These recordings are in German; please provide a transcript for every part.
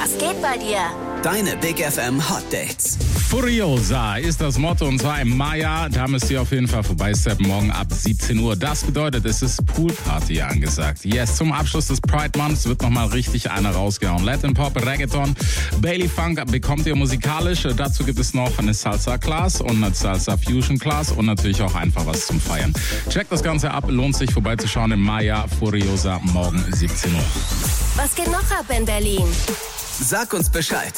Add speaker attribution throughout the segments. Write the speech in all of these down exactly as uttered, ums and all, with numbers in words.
Speaker 1: Was geht bei dir?
Speaker 2: Deine Big F M Hot Dates.
Speaker 3: Furiosa ist das Motto und zwar im Maya. Da müsst ihr auf jeden Fall vorbeisteppen, morgen ab siebzehn Uhr. Das bedeutet, es ist Poolparty angesagt. Yes, zum Abschluss des Pride Months wird nochmal richtig einer rausgehauen. Latin Pop, Reggaeton, Bailey Funk bekommt ihr musikalisch. Dazu gibt es noch eine Salsa Class und eine Salsa Fusion Class und natürlich auch einfach was zum Feiern. Checkt das Ganze ab, lohnt sich vorbeizuschauen im Maya Furiosa morgen siebzehn Uhr.
Speaker 1: Was geht noch ab in Berlin?
Speaker 2: Sag uns Bescheid.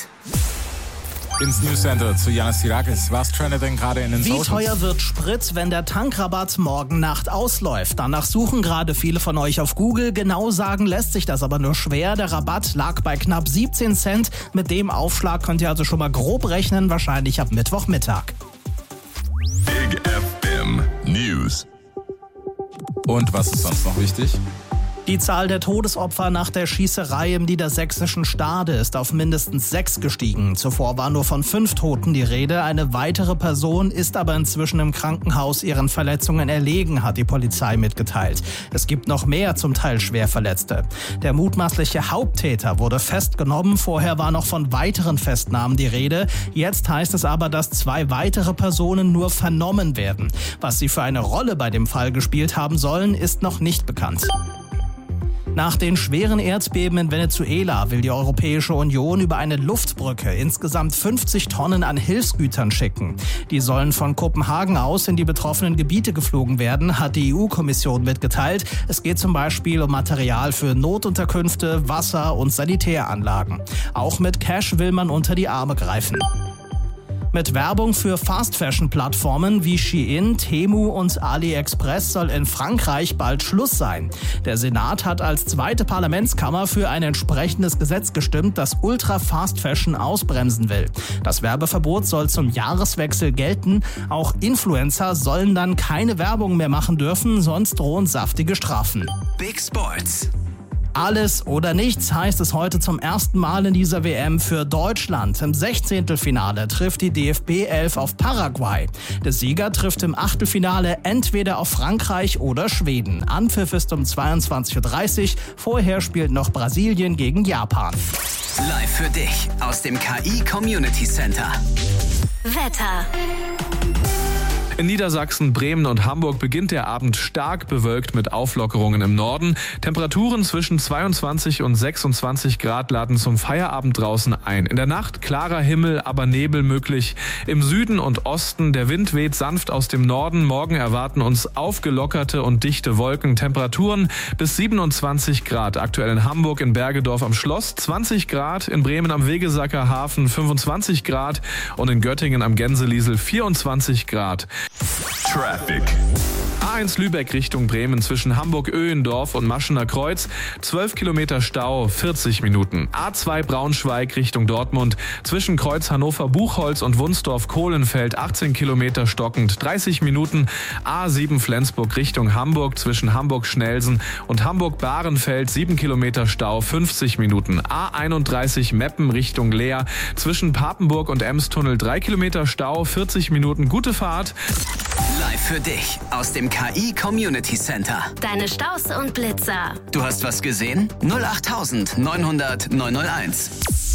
Speaker 3: Ins News Center zu Janis Tirakis. Was trendet denn gerade in den
Speaker 4: Wie
Speaker 3: Socials?
Speaker 4: teuer wird Sprit, wenn der Tankrabatt morgen Nacht ausläuft? Danach suchen gerade viele von euch auf Google. Genau sagen lässt sich das aber nur schwer. Der Rabatt lag bei knapp siebzehn Cent. Mit dem Aufschlag könnt ihr also schon mal grob rechnen, wahrscheinlich ab Mittwochmittag.
Speaker 5: Big F M News.
Speaker 3: Und was ist sonst noch wichtig?
Speaker 4: Die Zahl der Todesopfer nach der Schießerei im niedersächsischen Stade ist auf mindestens sechs gestiegen. Zuvor war nur von fünf Toten die Rede. Eine weitere Person ist aber inzwischen im Krankenhaus ihren Verletzungen erlegen, hat die Polizei mitgeteilt. Es gibt noch mehr, zum Teil Schwerverletzte. Der mutmaßliche Haupttäter wurde festgenommen. Vorher war noch von weiteren Festnahmen die Rede. Jetzt heißt es aber, dass zwei weitere Personen nur vernommen werden. Was sie für eine Rolle bei dem Fall gespielt haben sollen, ist noch nicht bekannt. Nach den schweren Erdbeben in Venezuela will die Europäische Union über eine Luftbrücke insgesamt fünfzig Tonnen an Hilfsgütern schicken. Die sollen von Kopenhagen aus in die betroffenen Gebiete geflogen werden, hat die E U-Kommission mitgeteilt. Es geht zum Beispiel um Material für Notunterkünfte, Wasser- und Sanitäranlagen. Auch mit Cash will man unter die Arme greifen. Mit Werbung für Fast-Fashion-Plattformen wie Shein, Temu und AliExpress soll in Frankreich bald Schluss sein. Der Senat hat als zweite Parlamentskammer für ein entsprechendes Gesetz gestimmt, das Ultra-Fast-Fashion ausbremsen will. Das Werbeverbot soll zum Jahreswechsel gelten. Auch Influencer sollen dann keine Werbung mehr machen dürfen, sonst drohen saftige Strafen.
Speaker 2: Big Sports.
Speaker 4: Alles oder nichts heißt es heute zum ersten Mal in dieser W M für Deutschland. Im Sechzehntelfinale trifft die D F B elf auf Paraguay. Der Sieger trifft im Achtelfinale entweder auf Frankreich oder Schweden. Anpfiff ist um zweiundzwanzig Uhr dreißig. Vorher spielt noch Brasilien gegen Japan.
Speaker 2: Live für dich aus dem K I Community Center.
Speaker 1: Wetter.
Speaker 6: In Niedersachsen, Bremen und Hamburg beginnt der Abend stark bewölkt mit Auflockerungen im Norden. Temperaturen zwischen zweiundzwanzig und sechsundzwanzig Grad laden zum Feierabend draußen ein. In der Nacht klarer Himmel, aber Nebel möglich. Im Süden und Osten der Wind weht sanft aus dem Norden. Morgen erwarten uns aufgelockerte und dichte Wolken. Temperaturen bis siebenundzwanzig Grad. Aktuell in Hamburg in Bergedorf am Schloss zwanzig Grad. In Bremen am Wegesacker Hafen fünfundzwanzig Grad. Und in Göttingen am Gänseliesel vierundzwanzig Grad.
Speaker 5: Traffic.
Speaker 6: A eins Lübeck Richtung Bremen zwischen Hamburg-Öhendorf und Maschener Kreuz. zwölf Kilometer Stau, vierzig Minuten. A zwei Braunschweig Richtung Dortmund zwischen Kreuz Hannover-Buchholz und Wunsdorf-Kohlenfeld. achtzehn Kilometer stockend, dreißig Minuten. A sieben Flensburg Richtung Hamburg zwischen Hamburg-Schnelsen und Hamburg-Bahrenfeld. sieben Kilometer Stau, fünfzig Minuten. A einunddreißig Meppen Richtung Leer zwischen Papenburg und Emstunnel. drei Kilometer Stau, vierzig Minuten. Gute Fahrt.
Speaker 2: Live für dich aus dem K I Community Center.
Speaker 1: Deine Staus und Blitzer.
Speaker 2: Du hast was gesehen? null acht neunhundert neunhunderт neunhunderteins.